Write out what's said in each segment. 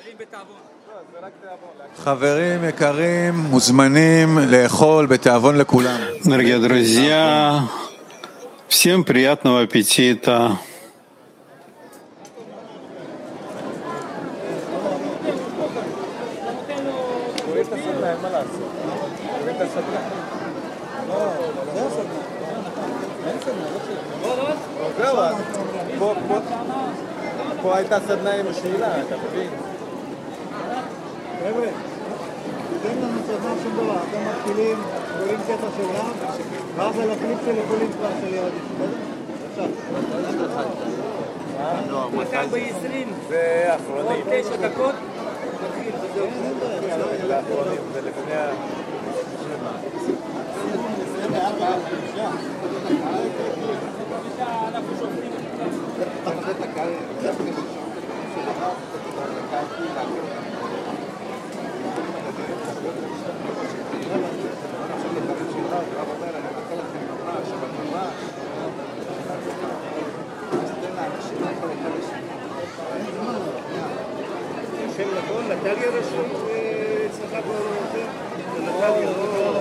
חברים יקרים, מוזמנים לאכול בתיאבון לכולם. Дорогие друзья, всем приятного аппетита. פה הייתה סדנה עם השאלה, אתה מבין? חבר'ה, תן לנו סדנה שום דבר, אתם מתחילים, קוראים קטע של רב, ואז על הקליפ של יכולים כבר של ילדים, בסדר? 220 זה האחרונים. עוד 9 דקות. זה האחרונים, זה לפני ה... נטליה רשום אצלך ברוחם? נטליה, לא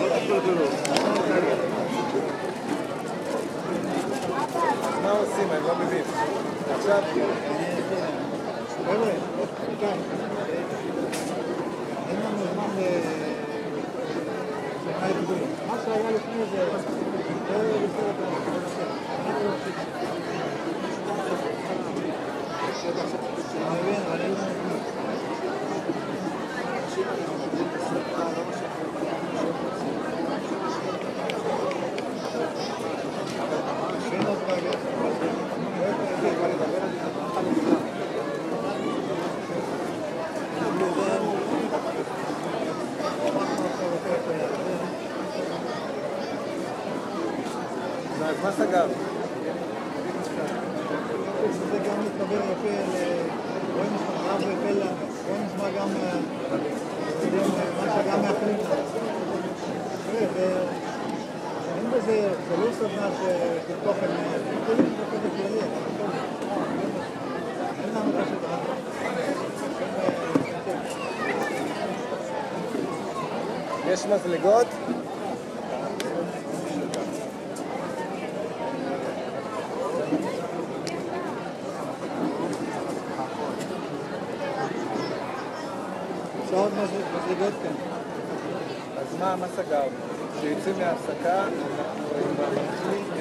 מה עושים? אני לא מבין. עכשיו... חבר'ה, כאן. אין לנו זמן מה שהיה לפני זה אז מה סגר? זה גם מתקבל יפה, רואים רב ופלא, רואים נשמע גם מה שגם מאחלים לנו. אין בזה, זה לא סדנה של תוכן, כלים זה כזה כללי, אין לנו פשוט יש מזלגות? שעות מזליגות כאן. אז מה סגר? כשיוצאים מההפסקה, אנחנו מתחילים...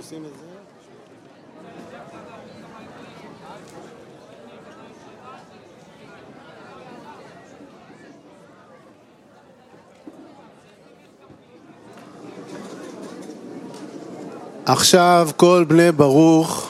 עושים את זה? עכשיו כל בני ברוך,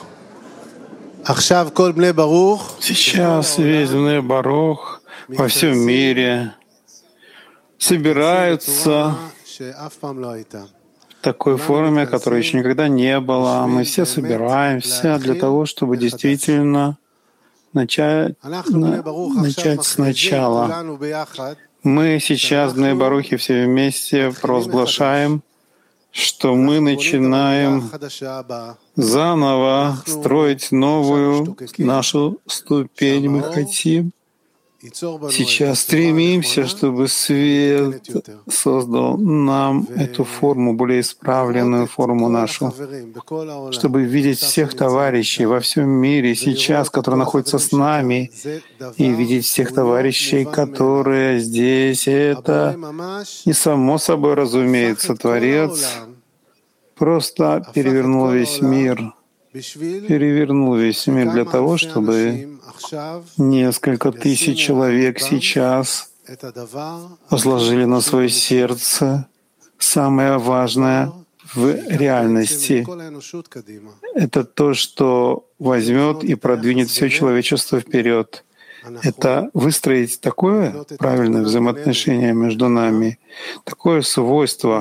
Сейчас весь Бней Барух во всем мире собираются שאף פעם לא הייתה. в такой форме, которой еще никогда не было. Мы все собираемся для того, чтобы действительно начать сначала. Мы сейчас в Бней Барухе все вместе провозглашаем, что мы начинаем заново строить новую нашу ступень. Мы хотим сейчас стремимся, чтобы свет создал нам эту форму, более исправленную форму нашу, чтобы видеть всех товарищей во всем мире сейчас, которые находятся с нами, и видеть всех товарищей, которые здесь. Это не само собой разумеется. Творец просто перевернул весь мир для того, чтобы несколько тысяч человек сейчас возложили на свое сердце самое важное в реальности. Это то, что возьмет и продвинет все человечество вперед. Это выстроить такое правильное взаимоотношение между нами, такое свойство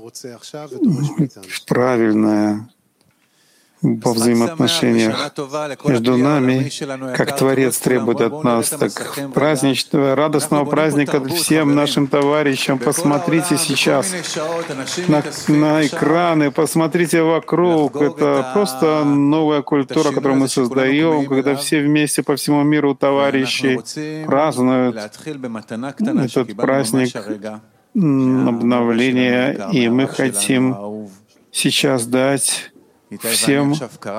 правильное во взаимоотношениях между нами, как Творец требует от нас, так праздничного, радостного праздника всем нашим товарищам. Посмотрите сейчас на экраны, посмотрите вокруг. Это просто новая культура, которую мы создаем, когда все вместе по всему миру товарищи празднуют этот праздник обновления, и мы хотим сейчас дать всем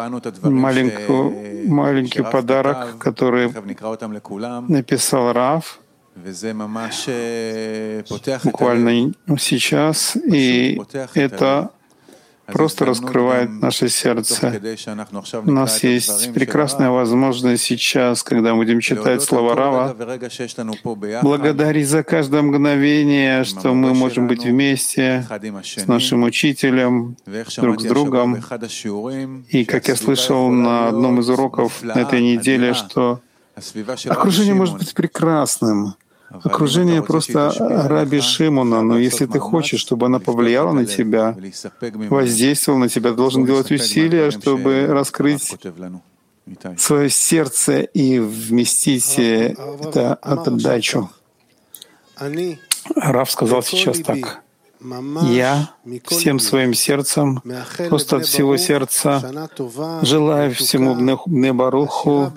маленький подарок, который написал Рав, буквально сейчас, и это просто раскрывает наше сердце. У нас есть прекрасная возможность сейчас, когда мы будем читать слова Рава, благодарить за каждое мгновение, что мы можем быть вместе с нашим учителем, друг с другом. И, как я слышал на одном из уроков на этой неделе, что окружение может быть прекрасным. Окружение просто Раби Шимона, но если ты хочешь, чтобы она повлияла на тебя, воздействовала на тебя, ты должен делать усилия, чтобы раскрыть свое сердце и вместить это отдачу. Рав сказал сейчас так: «Я всем своим сердцем, просто от всего сердца, желаю всему Бней Баруху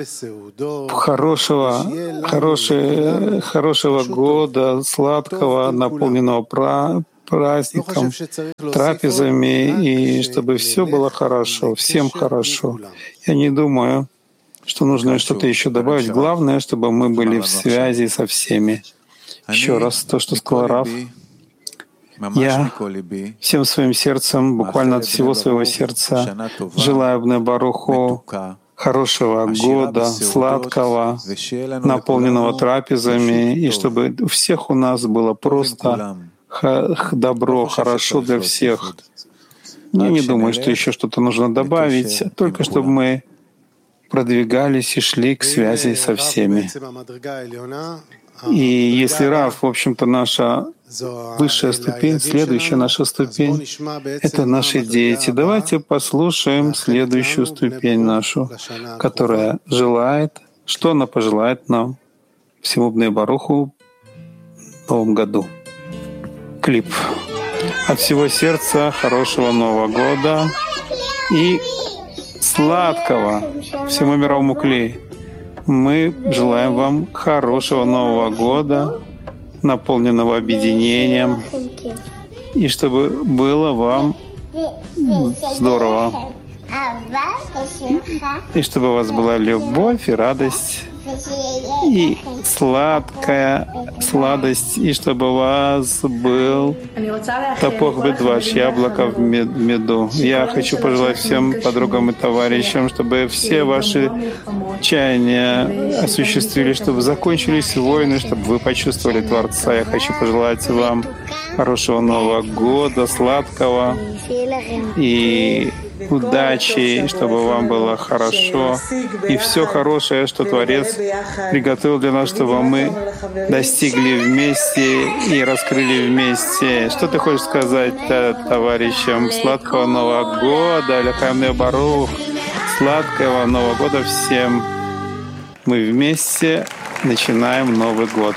хорошего года, сладкого, наполненного праздником, трапезами, и чтобы все было хорошо, всем хорошо». Я не думаю, что нужно что-то еще добавить. Главное, чтобы мы были в связи со всеми. Еще раз то, что сказал Рав. Я всем своим сердцем, буквально от всего своего сердца, желаю Бней Баруху хорошего года, сладкого, наполненного трапезами, и чтобы у всех у нас было просто добро, хорошо для всех. Я не думаю, что еще что-то нужно добавить, только чтобы мы продвигались и шли к связи со всеми. И если Рав, в общем-то, наша высшая ступень, следующая наша ступень — это наши дети. Давайте послушаем следующую ступень нашу, которая желает, что она пожелает нам всему Бней Баруху в новом году. Клип. От всего сердца хорошего Нового года и сладкого всему мировому клей. Мы желаем вам хорошего Нового года, наполненного объединением, и чтобы было вам здорово, и чтобы у вас была любовь и радость, и сладость, и чтобы у вас был тапох бедваш, яблоко в меду. Я хочу пожелать всем подругам и товарищам, чтобы все ваши чаяния осуществились, чтобы закончились войны, чтобы вы почувствовали Творца. Я хочу пожелать вам хорошего Нового года, сладкого и удачи, чтобы вам было хорошо. И все хорошее, что Творец приготовил для нас, чтобы мы достигли вместе и раскрыли вместе. Что ты хочешь сказать товарищам? Сладкого Нового года, Лехаем Ней Барух. Сладкого Нового года всем. Мы вместе начинаем Новый год.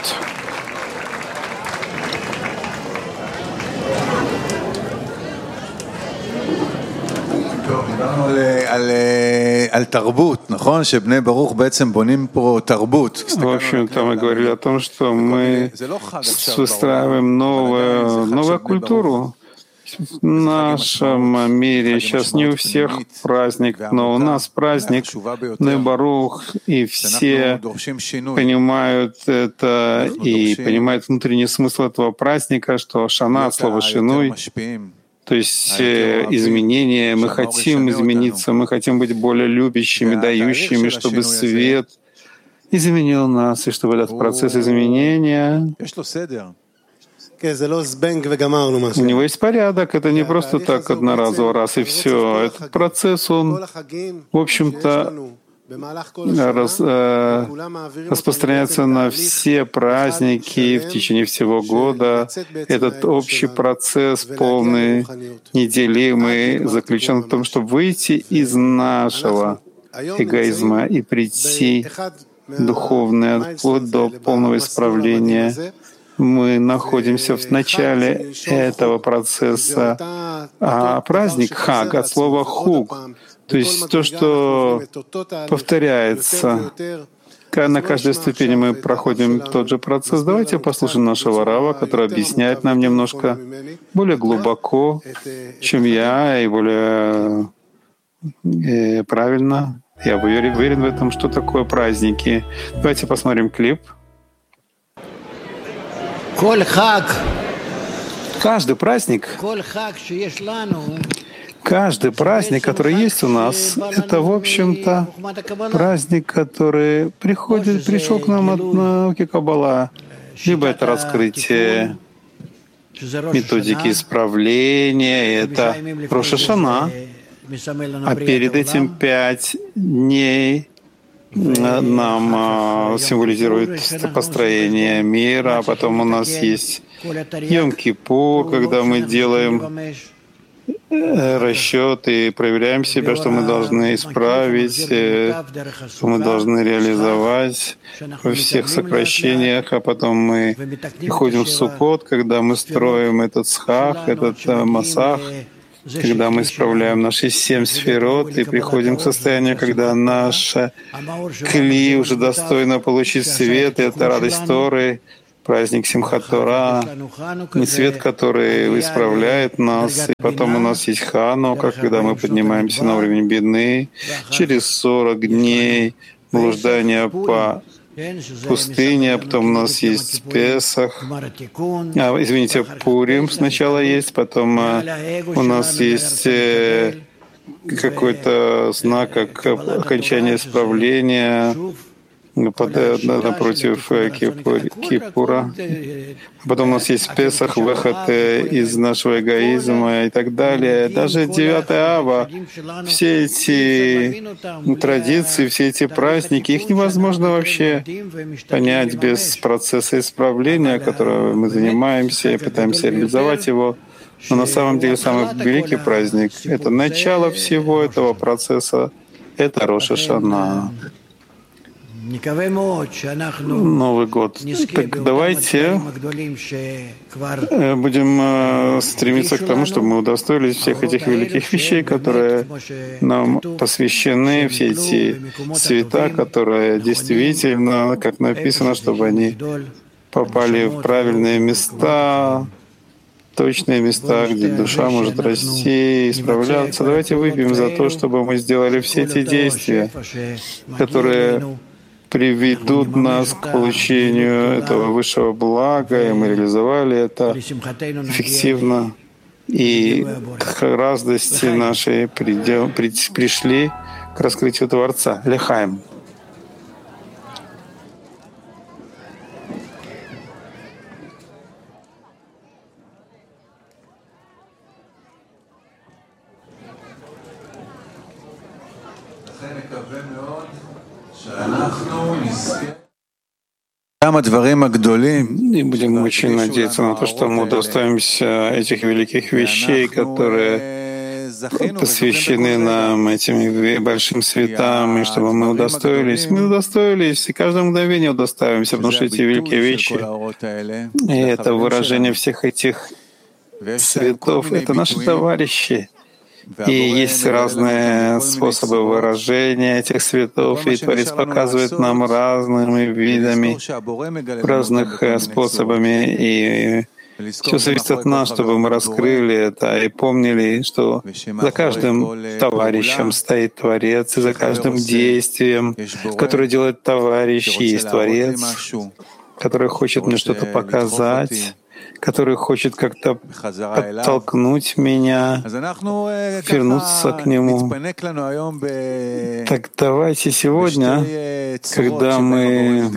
В общем-то, мы говорили о том, что мы выстраиваем новую культуру. В нашем мире сейчас не у всех праздник, но у нас праздник Ней Барух, и все понимают это и понимают внутренний смысл этого праздника, что Шана, слово Шинуй, то есть изменения. Мы хотим измениться, мы хотим быть более любящими, дающими, чтобы свет изменил нас, и чтобы этот процесс изменения... У него есть порядок, это не просто так одноразово, раз и все. Этот процесс, он, в общем-то, распространяется на все праздники в течение всего года. Этот общий процесс, полный, неделимый, заключен в том, чтобы выйти из нашего эгоизма и прийти духовное, вплоть до полного исправления. Мы находимся в начале этого процесса. А праздник Хаг от слова хуг, то есть то, что повторяется. На каждой ступени мы проходим тот же процесс. Давайте послушаем нашего Рава, который объясняет нам немножко более глубоко, чем я, и более правильно. Я уверен в этом, что такое праздники. Давайте посмотрим клип. Каждый праздник, который есть у нас, это, в общем-то, праздник, который пришел к нам от науки Каббала. Либо это раскрытие методики исправления, это Рош ха-Шана, а перед этим 5 дней нам символизирует построение мира, а потом у нас есть Йом-Кипур, когда мы делаем расчет и проверяем себя, что мы должны исправить, что мы должны реализовать во всех сокращениях, а потом мы приходим в Суккот, когда мы строим этот схах, этот масах, когда мы исправляем наши 7 сферот и приходим к состоянию, когда наша кли уже достойно получить свет, и это радость Торы, праздник Симхат Тора, свет, который исправляет нас. И потом у нас есть Ханука, когда мы поднимаемся на уровень бедны, через 40 дней блуждания по пустыне, а потом у нас есть Песах, Пурим сначала есть, потом у нас есть какой-то знак, как окончание исправления напротив Кипура. Потом у нас есть Песах, выход из нашего эгоизма и так далее. Даже 9 Ава, все эти традиции, все эти праздники, их невозможно вообще понять без процесса исправления, которым мы занимаемся и пытаемся реализовать его. Но на самом деле самый великий праздник — это начало всего этого процесса, это Рош ха-Шана. Новый год. Так давайте будем стремиться к тому, чтобы мы удостоились всех этих великих вещей, которые нам посвящены, все эти цвета, которые действительно, как написано, чтобы они попали в правильные места, точные места, где душа может расти, исправляться. Давайте выпьем за то, чтобы мы сделали все эти действия, которые приведут нас к получению этого высшего блага, и мы реализовали это эффективно. И к радости нашей пришли к раскрытию Творца. Лехаим. И будем очень надеяться на то, что мы удостоимся этих великих вещей, которые посвящены нам этим большим светам, и чтобы мы удостоились. Мы удостоились, и каждое мгновение удостоимся, потому что эти великие вещи, и это выражение всех этих цветов, это наши товарищи. И есть разные способы выражения этих цветов, и Творец показывает нам разными видами, разных способами, и все зависит от нас, чтобы мы раскрыли это и помнили, что за каждым товарищем стоит Творец, и за каждым действием, которое делает товарищ, есть Творец, который хочет мне что-то показать, который хочет как-то подтолкнуть меня, вернуться к Нему. Так давайте сегодня, когда мы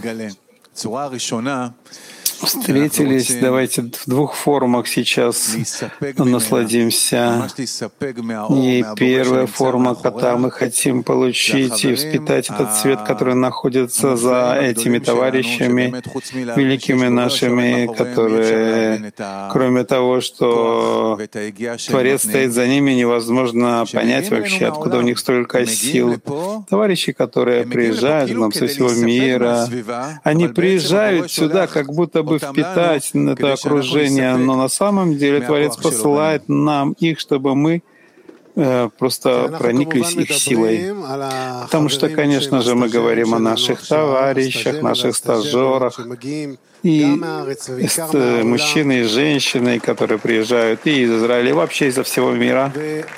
встретились, давайте в двух формах сейчас насладимся. И первая форма, когда мы хотим получить и впитать этот свет, который находится за этими товарищами, великими нашими, которые, кроме того, что Творец стоит за ними, невозможно понять вообще, откуда у них столько сил. Товарищи, которые приезжают к нам со всего мира, они приезжают сюда, как будто бы впитать это окружение, но на самом деле Творец посылает нам их, чтобы мы просто прониклись их силой. Потому что, конечно же, мы говорим о наших товарищах, наших стажерах, и мужчины и женщины, которые приезжают и из Израиля, и вообще изо всего мира.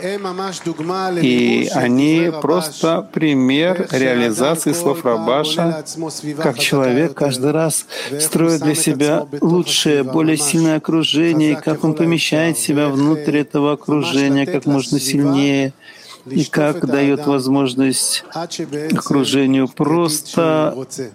И они просто пример реализации слов Рабаша, как человек каждый раз строит для себя лучшее, более сильное окружение, и как он помещает себя внутрь этого окружения как можно сильнее, и как дает возможность окружению просто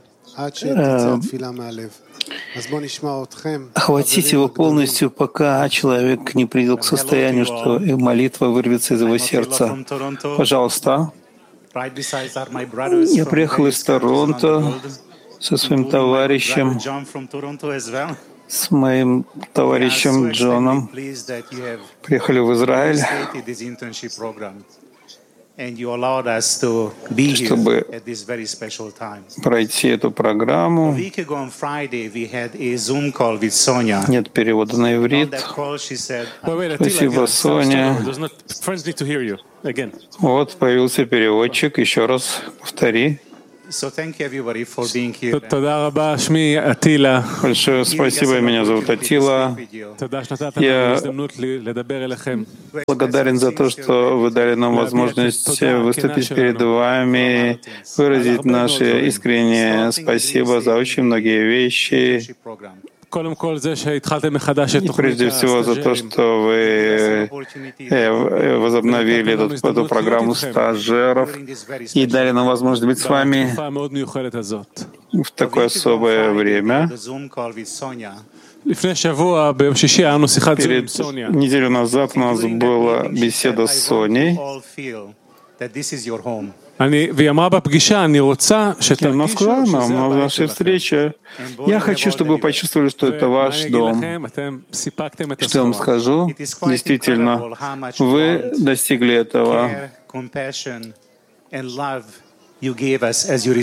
охватить его полностью, пока человек не придет к состоянию, что молитва вырвется из его сердца. Пожалуйста. Я приехал из Торонто со своим товарищем, с моим товарищем Джоном. Приехали в Израиль, чтобы пройти эту программу. Нет перевода на иврит. Спасибо, Соня. Вот появился переводчик. Еще раз повтори. Большое спасибо, меня зовут Атила. Я благодарен за то, что вы дали нам возможность выступить перед вами, выразить наше искреннее спасибо за очень многие вещи. И прежде всего за то, что вы возобновили эту программу стажеров и дали нам возможность быть с вами в такое особое время. Неделю назад у нас была беседа с Соней. И она сказала нам в нашей встрече: я хочу, чтобы вы почувствовали, что это ваш дом. Что я вам скажу? Действительно, вы достигли этого. Это так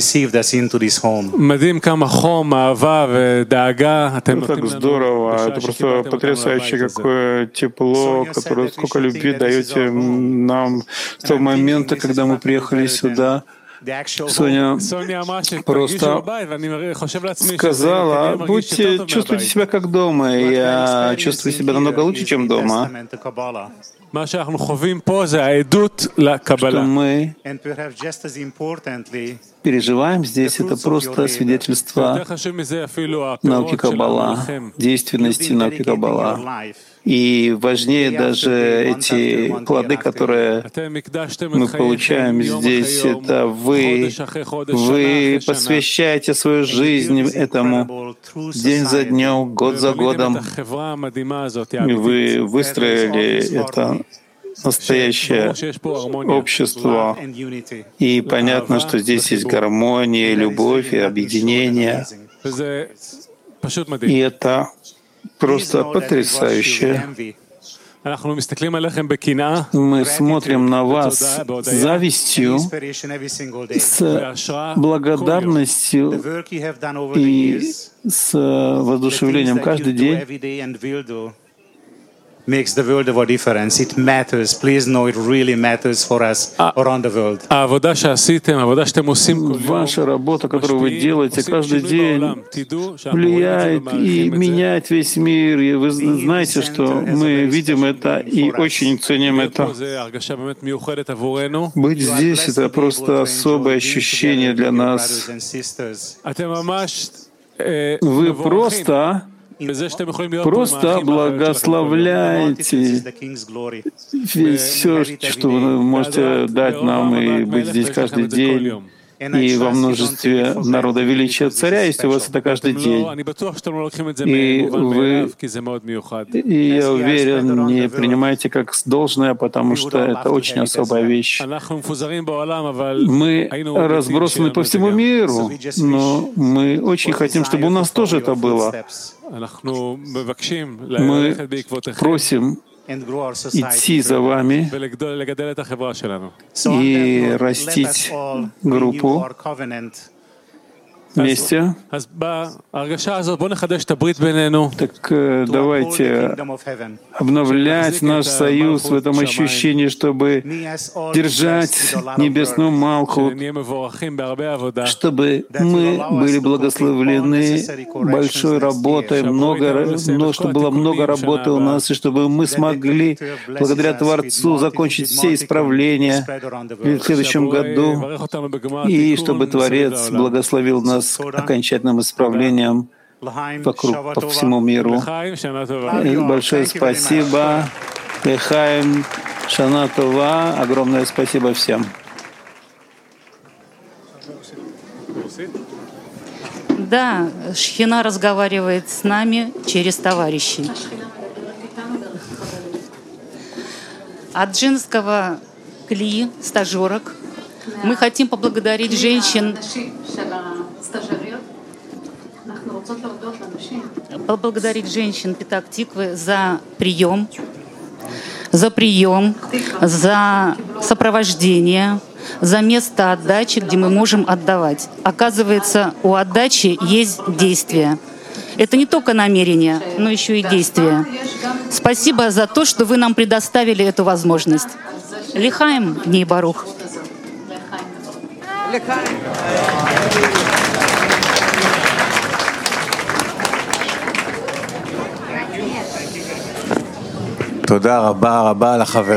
здорово, это просто потрясающе, какое тепло, которое, сколько любви даете нам с того момента, когда мы приехали сюда. Соня просто сказала: чувствуйте себя как дома. И я чувствую себя намного лучше, чем дома. что мы переживаем здесь, это просто свидетельство науки Каббала, действенности науки Каббала. И важнее даже эти плоды, которые мы получаем здесь, это вы посвящаете свою жизнь этому день за днем, год за годом. И вы выстроили это настоящее общество. И понятно, что здесь есть гармония, любовь и объединение. И это просто потрясающе. Мы смотрим на вас с завистью, с благодарностью и с воодушевлением каждый день. Makes the world of a difference. It matters. Please know it really matters for us around the world. Ваша работа, которую вы делаете каждый день, влияет и меняет весь мир. И вы знаете, что мы видим это и очень ценим это. Быть здесь — это просто особое ощущение для нас. Вы просто благословляете все, что вы можете дать нам и быть здесь каждый день. И во множестве народа величия царя есть у вас это каждый день. И я уверен, не принимайте как должное, потому что это очень особая вещь. Мы разбросаны по всему миру, но мы очень хотим, чтобы у нас тоже это было. Мы просим идти за вами и растить группу вместе. Так давайте обновлять наш союз в этом ощущении, чтобы держать небесную Малхут, чтобы мы были благословлены большой работой, чтобы было много работы у нас, и чтобы мы смогли, благодаря Творцу, закончить все исправления в следующем году, и чтобы Творец благословил нас окончательным исправлением вокруг, по всему миру. И большое спасибо. Лехаим, Шана Това. Огромное спасибо всем. Да, Шхина разговаривает с нами через товарищей. От женского клии, стажерок, мы хотим поблагодарить женщин, Петах Тиквы за прием, за сопровождение, за место отдачи, где мы можем отдавать. Оказывается, у отдачи есть действие. Это не только намерение, но еще и действие. Спасибо за то, что вы нам предоставили эту возможность. Лихаим, Дней Барух. תודה רבה רבה לחברים.